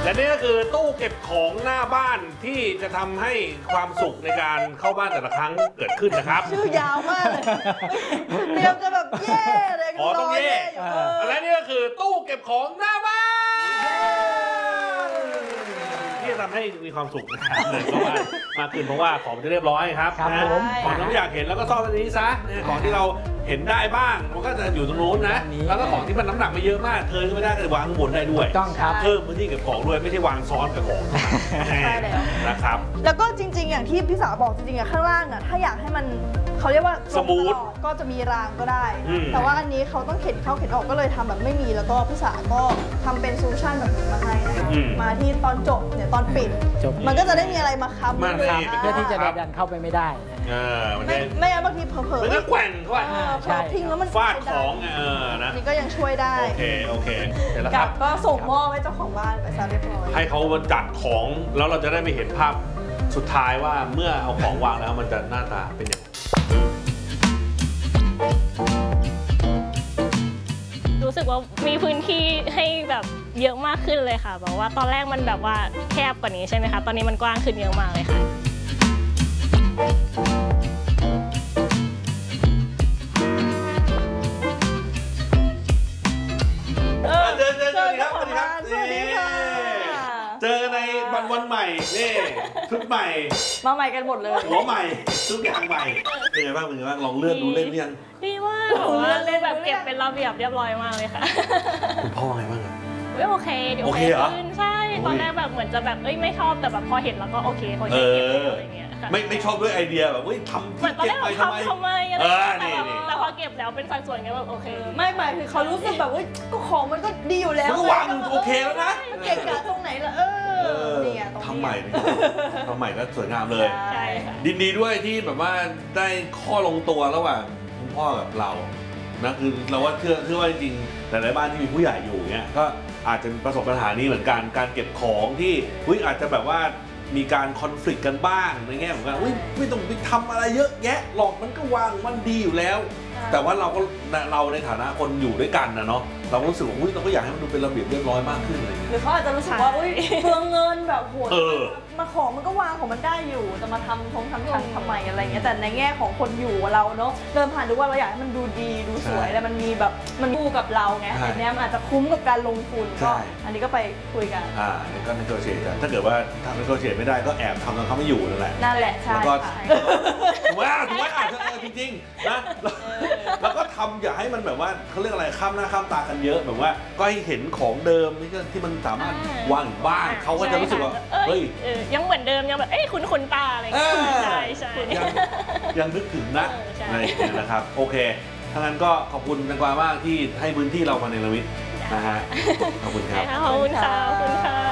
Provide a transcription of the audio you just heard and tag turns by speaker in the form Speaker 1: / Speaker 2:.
Speaker 1: และนี่ก็คือตู้เก็บของหน้าบ้านที่จะทำให้ความสุขในการเข้าบ้านแต่ละครั้งเกิดขึ้นนะครับ
Speaker 2: ชื่อยาวมากเลยเตรียมจะแบบเย่เลย
Speaker 1: ต้องเย่และนี่ก็คือตู้เก็บของหน้าบ้านที่จะทำให้มีความสุขนะครับเลยเข้าบ้านมากขึ้นเพราะว่าของจะเรียบร้อยครับของที่ไม่อยากเห็นแล้วก็ซ่อนไว้ในนี้ซะของที่เราเห็นได้บ้างมันก็จะอยู่ตรงนู้นนะแล้วก็ของที่มันน้ำหนักไม่เยอะมากเธอก็ไม่ได้ก็วางข้างบนได้ด้วย
Speaker 3: ต้องครับ
Speaker 1: เพิ่มพื้นที่เก็บของด้วยไม่ใช่วางซ้อนกับของ
Speaker 2: ใช่แล้ว
Speaker 1: นะครับ
Speaker 2: แล้วก็จริงๆอย่างที่พี่สาวบอกจริงๆอะข้างล่างอะถ้าอยากให้มันเขาเรียกว่า
Speaker 1: สมูท
Speaker 2: ก็จะมีรางก็ได้แต่ว่าอันนี้เขาต้องเข็นเข้าเข็นออกก็เลยทำแบบไม่มีแล้วก็พี่สาวก็ทำเป็นโซลูชันแบบนี้มาให้นะคะมาที่ตอนจบเนี่ยตอนปิดมันก็จะได้มีอะไรมาค้ำ
Speaker 3: เพื่อที่จะดันเข้าไปไม่ได้
Speaker 2: ไม่งั้นบางทีเผลอๆ
Speaker 1: มันก็แกว่งเข้าไป
Speaker 2: ทิ้งแล้วมัน
Speaker 1: ฟาดของนะ
Speaker 2: นี่ก็ยังช่วยได้
Speaker 1: โอเคเสร็จแล้วค
Speaker 2: รั
Speaker 1: บ
Speaker 2: ก็ส่งมอบให้เจ้าของบ้านไปซะเรียบร้อย
Speaker 1: ให้เขาจัดของแล้วเราจะได้ไปเห็นภาพสุดท้ายว่าเมื่อเอาของวางแล้วมันจะหน้าตาเป็นยังไง
Speaker 4: รู้สึกว่ามีพื้นที่ให้แบบเยอะมากขึ้นเลยค่ะแบบว่าตอนแรกมันแบบว่าแคบกว่านี้ใช่ไหมคะตอนนี้มันกว้างขึ้นเยอะมากเลยค่ะ
Speaker 1: เจอในวันใหม่นี่ชุดใหม่
Speaker 2: มาใหม่กันหมดเลย
Speaker 1: หัวใหม่ทุกอย่างใหม่เป็นไงบ้างลองเลื่อนดูเล่นยัง
Speaker 4: ดีมากเลื่อนแบบเก็บเป็นระเบียบเรียบร้อยมากเลยค่ะ
Speaker 1: คุณพ่อไงบ้าง
Speaker 4: โอเคเดี๋ยวโอเคขึ้นใช่ตอนแรกแบบเหมือนจะแบบไม่ชอบแต่แบบพอเห็นแล้วก็โอเคพอเก็บอะไรเงี้ย
Speaker 1: ไม่ชอบด้วยไอเดียแบบทำที่เก็บไปทำไม
Speaker 4: แต่พอเก็บแล้วเป็นสัดส่วนไงแบบโอเค
Speaker 2: ไม่หมายถึงเขารู้สึกแบบก็ของมันก็ดีอยู่แล้ว
Speaker 1: มันก็วางโอเคแล้วนะ
Speaker 2: เก่งกะตรงไหนล่ะเนี่ย
Speaker 1: ทำใหม่ก็สวยงามเลยดีด้วยที่แบบว่าได้ข้อลงตัวระหว่างคุณพ่อกับเรานะคือเราว่าเชื่อว่าจริงๆแต่ในบ้านที่มีผู้ใหญ่อยู่เนี่ยก็อาจจะประสบปัญหานี้เหมือนกันการเก็บของที่อาจจะแบบว่ามีการคอนฟ lict กันบ้างในแง่ของการไม่ต้องไปทำอะไรเยอะแยะหรอกมันก็วางมันดีอยู่แล้วแต่ว่าเราในฐานะคนอยู่ด้วยกันนะเนาะเรารู้สึกว่าเราก็อยากให้มันดูเป็นระเบียบเรียบร้อยมากขึ้นอะไรอย่างเงี้ย
Speaker 2: หรือเขาอาจจะรู้สึกว่าเปลืองเงินแบบโหดมาของมันก็วางของมันได้อยู่จะมาทำไมอะไรเงี้ยแต่ในแง่ของคนอยู่เราเนาะเดินผ่านดูว่าเราอยากให้มันดูดีดูสวยแล้วมันมีแบบมันคู่กับเราไงอันนี้มันอาจจะคุ้มกับการลงทุนก็อันนี้ก็ไปคุยกัน
Speaker 1: ก็ในโซเชียลถ้าเกิดว่าทำในโซเชียลไม่ได้ก็แอบทำตอนเขาไม่อยู่นั่นแหละ
Speaker 2: ใช่
Speaker 1: แล้วก็ถูกไหมอาจจะจริงๆนะแล้วก็ทำอย่าให้มันแบบว่าเขาเรียกอะไรข้ามหน้าข้ามตากันเยอะแบบว่าก็ให้เห็นของเดิมที่มันสามารถวางอยู่บ้านเขาก็จะรู้สึกว่าเฮ้ย
Speaker 4: ยังเหมือนเดิมยังแบบคุ้นตาอะไรอย่างเงี้ยใช่
Speaker 1: ยังนึกถึงนะอะไรอย่างเงี้ยนะครับโอเคทั้งนั้นก็ขอบคุณแตงกวามากที่ให้พื้นที่เรามาในละมิตนะฮะขอบคุณครับ
Speaker 4: ขอบคุณค่ะ